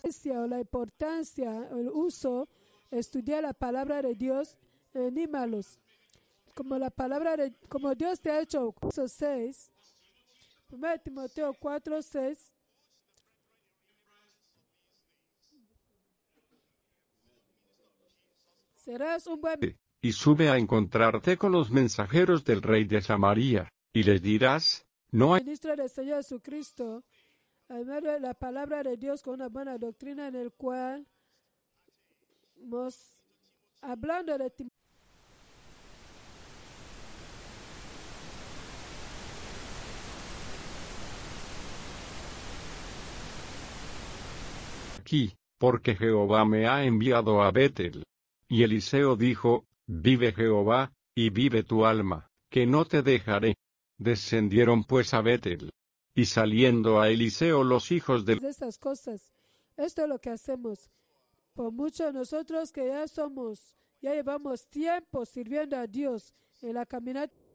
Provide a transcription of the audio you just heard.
o la importancia, el uso, estudiar la palabra de Dios, anímalos. Como Dios te ha hecho, 6, 1 Timoteo 4, 6. Serás un buen y sube a encontrarte con los mensajeros del rey de Samaria, y les dirás, no hay ministro del Señor Jesucristo, al medio de la palabra de Dios con una buena doctrina en el cual hablando de aquí, porque Jehová me ha enviado a Betel. Y Eliseo dijo, vive Jehová, y vive tu alma, que no te dejaré. Descendieron pues a Betel. Y saliendo a Eliseo los hijos de estas cosas. Esto es lo que hacemos. Por mucho nosotros que ya llevamos tiempo sirviendo a Dios en la caminata